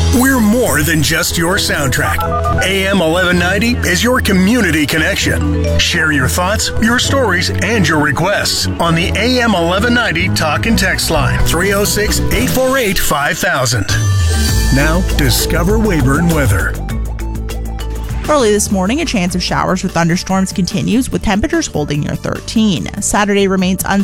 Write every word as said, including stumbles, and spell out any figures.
We're more than just your soundtrack. A M eleven ninety is your community connection. Share your thoughts, your stories, and your requests on the A M eleven ninety talk and text line three oh six, eight four eight, five thousand. Now, discover Weyburn weather. Early this morning, a chance of showers or thunderstorms continues with temperatures holding near thirteen. Saturday remains unsettled.